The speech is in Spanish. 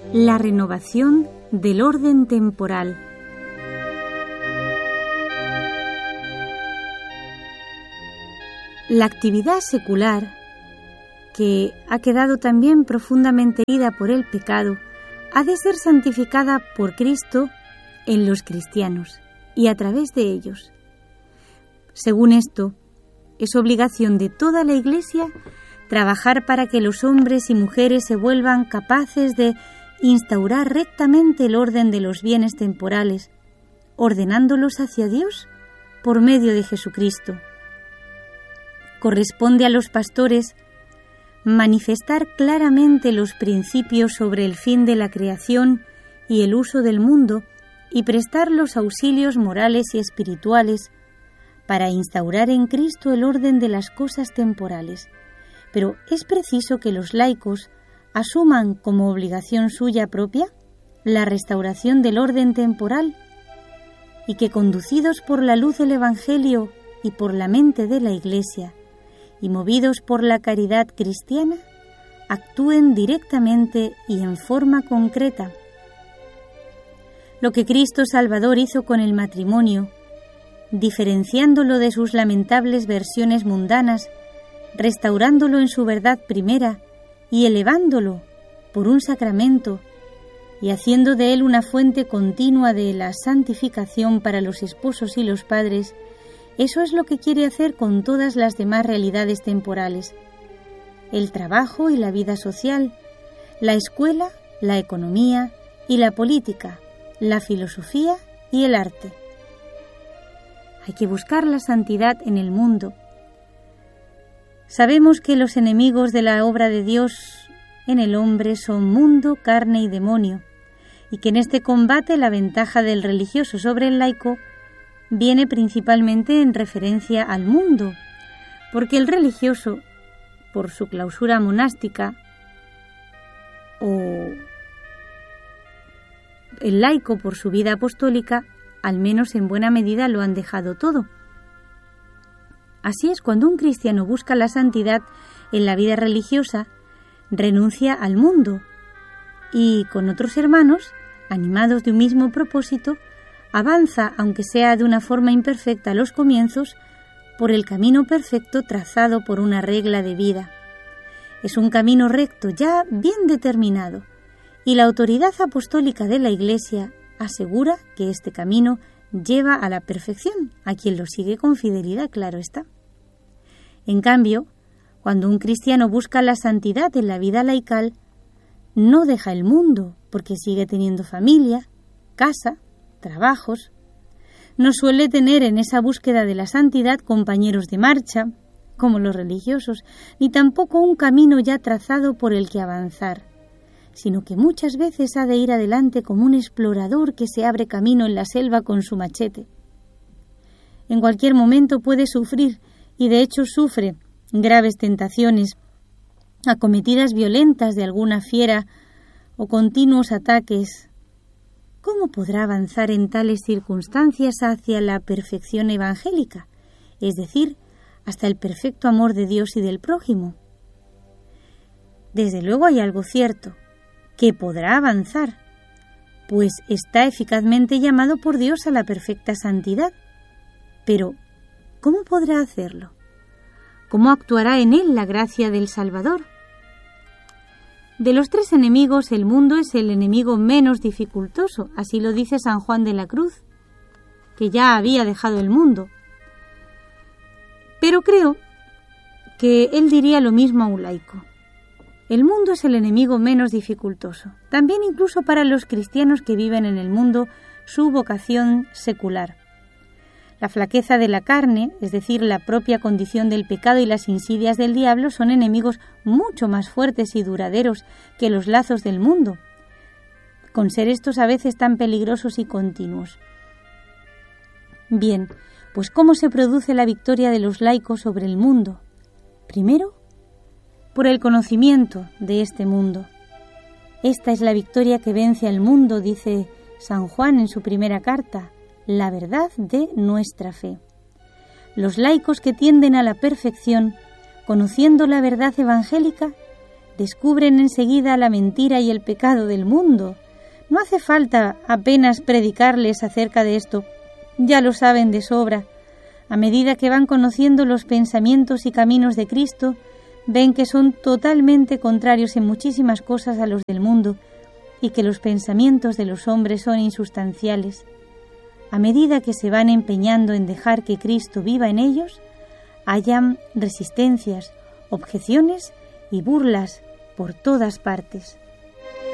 la renovación del orden temporal. La actividad secular, que ha quedado también profundamente herida por el pecado, ha de ser santificada por Cristo en los cristianos y a través de ellos. Según esto, es obligación de toda la Iglesia trabajar para que los hombres y mujeres se vuelvan capaces de instaurar rectamente el orden de los bienes temporales, ordenándolos hacia Dios por medio de Jesucristo. Corresponde a los pastores manifestar claramente los principios sobre el fin de la creación y el uso del mundo y prestar los auxilios morales y espirituales para instaurar en Cristo el orden de las cosas temporales. Pero es preciso que los laicos asuman como obligación suya propia la restauración del orden temporal y que, conducidos por la luz del Evangelio y por la mente de la Iglesia, y movidos por la caridad cristiana, actúen directamente y en forma concreta. Lo que Cristo Salvador hizo con el matrimonio, diferenciándolo de sus lamentables versiones mundanas, restaurándolo en su verdad primera y elevándolo por un sacramento y haciendo de él una fuente continua de la santificación para los esposos y los padres, eso es lo que quiere hacer con todas las demás realidades temporales: el trabajo y la vida social, la escuela, la economía y la política, la filosofía y el arte. Hay que buscar la santidad en el mundo. Sabemos que los enemigos de la obra de Dios en el hombre son mundo, carne y demonio, y que en este combate la ventaja del religioso sobre el laico viene principalmente en referencia al mundo, porque el religioso, por su clausura monástica, o el laico por su vida apostólica, al menos en buena medida lo han dejado todo. Así es, cuando un cristiano busca la santidad en la vida religiosa, renuncia al mundo y, con otros hermanos, animados de un mismo propósito, avanza, aunque sea de una forma imperfecta a los comienzos, por el camino perfecto trazado por una regla de vida. Es un camino recto, ya bien determinado, y la autoridad apostólica de la Iglesia asegura que este camino lleva a la perfección, a quien lo sigue con fidelidad, claro está. En cambio, cuando un cristiano busca la santidad en la vida laical, no deja el mundo, porque sigue teniendo familia, casa, trabajos. No suele tener en esa búsqueda de la santidad compañeros de marcha, como los religiosos, ni tampoco un camino ya trazado por el que avanzar, sino que muchas veces ha de ir adelante como un explorador que se abre camino en la selva con su machete. En cualquier momento puede sufrir, y de hecho sufre, graves tentaciones, acometidas violentas de alguna fiera o continuos ataques. ¿Cómo podrá avanzar en tales circunstancias hacia la perfección evangélica, es decir, hasta el perfecto amor de Dios y del prójimo? Desde luego hay algo cierto, que podrá avanzar, pues está eficazmente llamado por Dios a la perfecta santidad. Pero, ¿cómo podrá hacerlo? ¿Cómo actuará en él la gracia del Salvador? De los tres enemigos, el mundo es el enemigo menos dificultoso, así lo dice San Juan de la Cruz, que ya había dejado el mundo. Pero creo que él diría lo mismo a un laico. El mundo es el enemigo menos dificultoso, también incluso para los cristianos que viven en el mundo su vocación secular. La flaqueza de la carne, es decir, la propia condición del pecado y las insidias del diablo, son enemigos mucho más fuertes y duraderos que los lazos del mundo, con ser estos a veces tan peligrosos y continuos. Bien, pues ¿cómo se produce la victoria de los laicos sobre el mundo? Primero, por el conocimiento de este mundo. Esta es la victoria que vence al mundo, dice San Juan en su primera carta, la verdad de nuestra fe. Los laicos que tienden a la perfección, conociendo la verdad evangélica, descubren enseguida la mentira y el pecado del mundo. No hace falta apenas predicarles acerca de esto, ya lo saben de sobra. A medida que van conociendo los pensamientos y caminos de Cristo, ven que son totalmente contrarios en muchísimas cosas a los del mundo y que los pensamientos de los hombres son insustanciales. A medida que se van empeñando en dejar que Cristo viva en ellos, hallan resistencias, objeciones y burlas por todas partes.